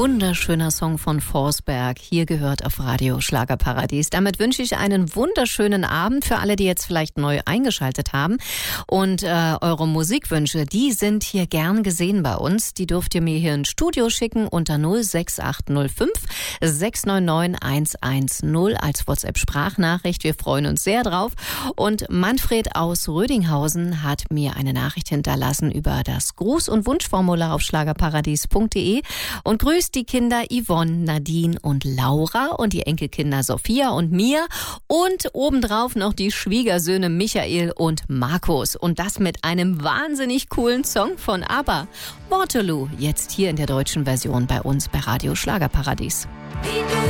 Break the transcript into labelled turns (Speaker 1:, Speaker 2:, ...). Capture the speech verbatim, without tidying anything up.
Speaker 1: Wunderschöner Song von Forsberg. Hier gehört auf Radio Schlagerparadies. Damit wünsche ich einen wunderschönen Abend für alle, die jetzt vielleicht neu eingeschaltet haben. Und äh, eure Musikwünsche, die sind hier gern gesehen bei uns. Die dürft ihr mir hier ins Studio schicken unter null sechs acht null fünf sechs neun neun eins eins null als WhatsApp-Sprachnachricht. Wir freuen uns sehr drauf. Und Manfred aus Rödinghausen hat mir eine Nachricht hinterlassen über das Gruß- und Wunschformular auf schlagerparadies punkt de und grüßt die Kinder Yvonne, Nadine und Laura und die Enkelkinder Sophia und Mia und obendrauf noch die Schwiegersöhne Michael und Markus. Und das mit einem wahnsinnig coolen Song von ABBA. Waterloo, jetzt hier in der deutschen Version bei uns bei Radio Schlagerparadies.